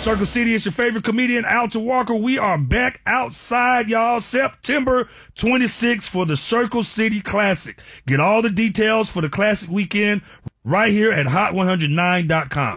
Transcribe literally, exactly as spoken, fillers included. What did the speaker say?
Circle City, it's your favorite comedian, Alton Walker. We are back outside, y'all. September twenty-sixth for the Circle City Classic. Get all the details for the Classic weekend right here at hot one oh nine dot com.